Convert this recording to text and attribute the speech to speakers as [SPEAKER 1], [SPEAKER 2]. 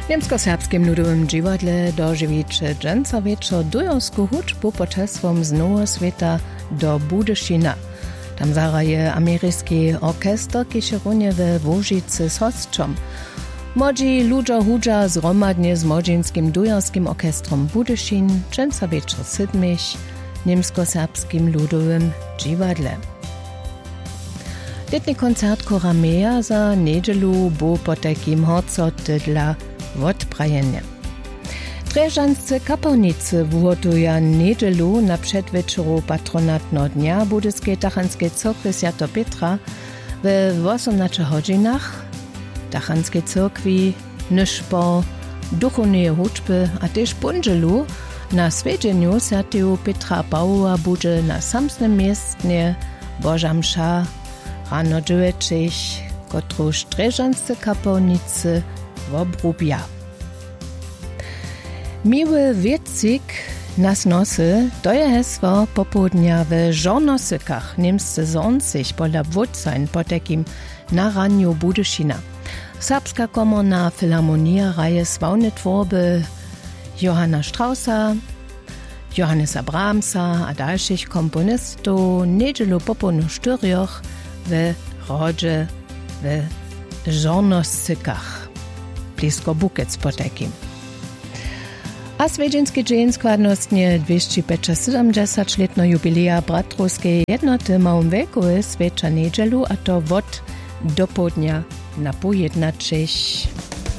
[SPEAKER 1] Niemsko-serbskim ludowym dziwadle dożywicze dżęca wieczor dujowsku huczbu poczeswom z Nowo Sveta do Budyšina. Tam zaraje ameryjski orkester, kiedyś runie we Włożycy z hostrzom. Młodzi ludzie hudża zromadnie z młodzieńskim dujowskim orkestrom Budyšin, dżęca wieczor sydmiś, niemsko-serbskim ludowym dziwadle. Letni koncert Kora Meja za niedzielu bu po takim horcot dla odprajenia. Drežanscy kapłanicy włotuja niedzielu na przedwieczoru patronatno dnia Budyskiej Tachanskiej Cyrkwi Święto Pietra w 18 godzinach Tachanskiej Cyrkwi nyszpo duchowne huczby, a też pondzielu na swiedzieniu Świętego Pietra Pawła bude na samsnym miejscu Boża msza rano 9, kotruż drežanscy kapłanicy wobrubja. Miły wiecik nas nosy, to je hesło popołudnia w żonosykach niemscy zonzich pola wódzań po takim naraniu Budyšina. Serbska komorna filharmonia raje sławne tworby Johanna Straussa, Johannesa Brahmsa a dalszych komponistów niedzielu popolnu sztyrioch w rodzie w żonosykach blisko Bukiec po takim. A swiedzienski dzień składnostnie 270-letno jubileja Bratrowskiej jednoty małym wieku jest wiecza niedzielu, a to od do południa na pół 1:00.